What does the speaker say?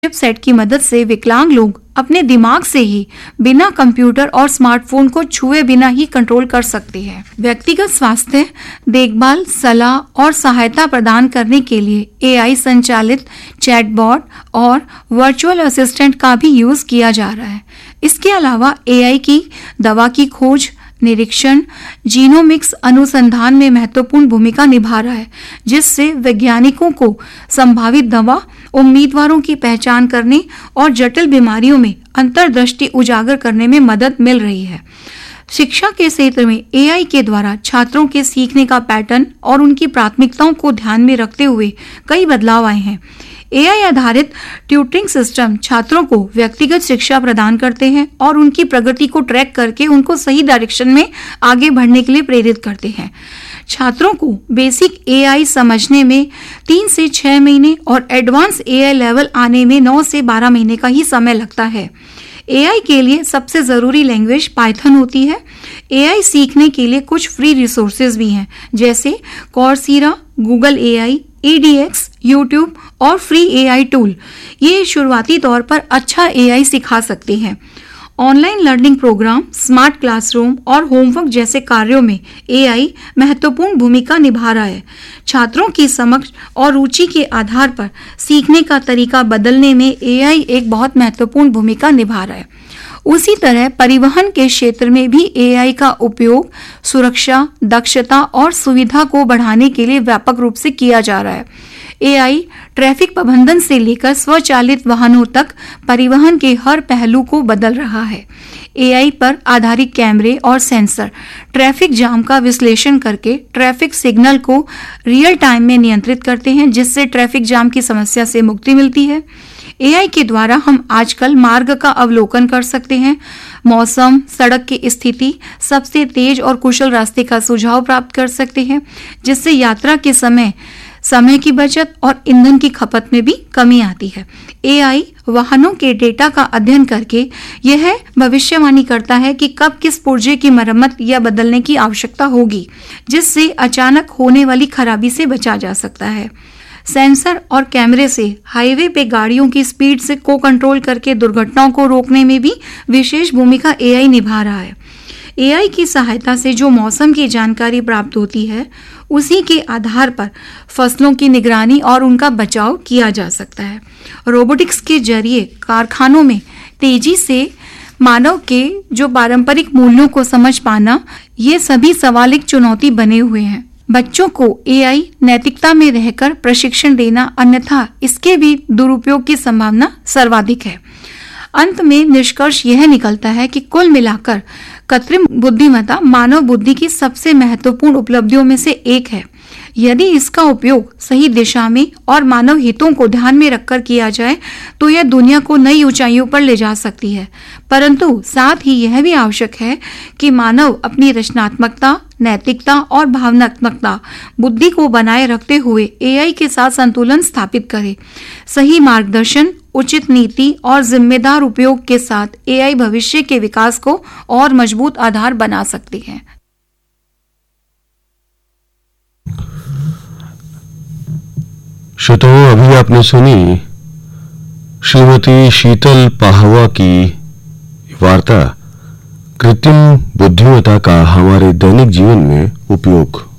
Chipset की मदद से विकलांग लोग अपने दिमाग से ही बिना कंप्यूटर और स्मार्टफोन को छुए बिना ही कंट्रोल कर सकते हैं। व्यक्तिगत स्वास्थ्य देखभाल, सलाह और सहायता प्रदान करने के लिए एआई संचालित चैटबॉट और वर्चुअल असिस्टेंट का भी यूज किया जा रहा है। इसके अलावा एआई की दवा की खोज, निरीक्षण, जीनोमिक्स अनुसंधान में महत्वपूर्ण भूमिका निभा रहा है, जिससे वैज्ञानिकों को संभावित दवा, उम्मीदवारों की पहचान करने और जटिल बीमारियों में अंतर्दृष्टि उजागर करने में मदद मिल रही है। शिक्षा के क्षेत्र में एआई के द्वारा छात्रों के सीखने का पैटर्न और उनकी प्राथमिकताओं को ध्यान में रखते हुए कई बदलाव आए हैं। एआई आधारित ट्यूटरिंग सिस्टम छात्रों को व्यक्तिगत शिक्षा प्रदान करते हैं और उनकी प्रगति को ट्रैक करके उनको सही डायरेक्शन में आगे बढ़ने के लिए प्रेरित करते हैं। छात्रों को बेसिक एआई समझने में 3 से 6 महीने और एडवांस एआई लेवल आने में 9 से 12 महीने का ही समय लगता है। एआई के लिए सबसे ज़रूरी लैंग्वेज पाइथन होती है। एआई सीखने के लिए कुछ फ्री रिसोर्सेज भी हैं, जैसे कॉर्सेरा, गूगल एआई, EDX, यूट्यूब और फ्री एआई टूल। ये शुरुआती तौर पर अच्छा एआई सिखा सकते हैं। Online learning programme, smart classroom और होमवर्क जैसे कार्यों में एआई महत्वपूर्ण भूमिका निभा रहा है। छात्रों की समझ और रुचि के आधार पर सीखने का तरीका बदलने में एआई एक बहुत महत्वपूर्ण भूमिका निभा रहा है। उसी तरह परिवहन के क्षेत्र में भी एआई का उपयोग सुरक्षा, दक्षता और सुविधा को बढ़ाने के लिए व्यापक रूप से किया जा रहा है। एआई ट्रैफिक प्रबंधन से लेकर स्वचालित वाहनों तक परिवहन के हर पहलू को बदल रहा है। एआई पर आधारित कैमरे और सेंसर ट्रैफिक जाम का विश्लेषण करके ट्रैफिक सिग्नल को रियल टाइम में नियंत्रित करते हैं, जिससे ट्रैफिक जाम की समस्या से मुक्ति मिलती है। एआई के द्वारा हम आजकल मार्ग का अवलोकन कर सकते हैं, मौसम, सड़क की स्थिति, सबसे तेज और कुशल रास्ते का सुझाव प्राप्त कर सकते हैं, जिससे यात्रा के समय की बचत और ईंधन की खपत में भी कमी आती है। एआई वाहनों के डेटा का अध्ययन करके यह भविष्यवाणी करता है कि कब किस पुर्जे की मरम्मत या बदलने की आवश्यकता होगी, जिससे अचानक होने वाली खराबी से बचा जा सकता है। सेंसर और कैमरे से हाईवे पे गाड़ियों की स्पीड से को कंट्रोल करके दुर्घटनाओं को रोकने में भी विशेष भूमिका एआई निभा रहा है। एआई की सहायता से जो मौसम की जानकारी प्राप्त होती है, उसी के आधार पर फसलों की निगरानी और उनका बचाव किया जा सकता है। रोबोटिक्स के जरिए कारखानों में तेजी से मानव के जो पारंपरिक मूल्यों को समझ पाना, ये सभी सवाल एक चुनौती बने हुए हैं। बच्चों को एआई नैतिकता में रहकर प्रशिक्षण देना, अन्यथा इसके भी दुरुपयोग की संभावना सर्वाधिक है। अंत में निष्कर्ष यह निकलता है कि कुल मिलाकर कृत्रिम बुद्धिमत्ता मानव बुद्धि की सबसे महत्वपूर्ण उपलब्धियों में से एक है। यदि इसका उपयोग सही दिशा में और मानव हितों को ध्यान में रखकर किया जाए तो यह दुनिया को नई ऊंचाइयों पर ले जा सकती है। परंतु साथ ही यह भी आवश्यक है कि मानव अपनी रचनात्मकता, नैतिकता और भावनात्मकता बुद्धि को बनाए रखते हुए एआई के साथ संतुलन स्थापित करे। सही मार्गदर्शन, उचित नीति और जिम्मेदार उपयोग के साथ एआई भविष्य के विकास को और मजबूत आधार बना सकती है। श्रोताओं, अभी आपने सुनी श्रीमती शीतल पाहवा की वार्ता कृत्रिम बुद्धिमत्ता का हमारे दैनिक जीवन में उपयोग।